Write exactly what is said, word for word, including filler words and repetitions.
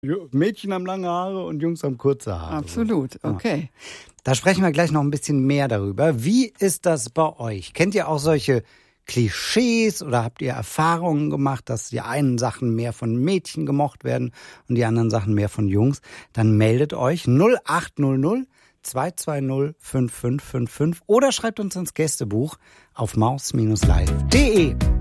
Mädchen haben lange Haare und Jungs haben kurze Haare. Absolut, okay. Da sprechen wir gleich noch ein bisschen mehr darüber. Wie ist das bei euch? Kennt ihr auch solche Klischees oder habt ihr Erfahrungen gemacht, dass die einen Sachen mehr von Mädchen gemocht werden und die anderen Sachen mehr von Jungs? Dann meldet euch null acht null null zwei zwei null fünf fünf fünf fünf oder schreibt uns ins Gästebuch auf maus Bindestrich live punkt de.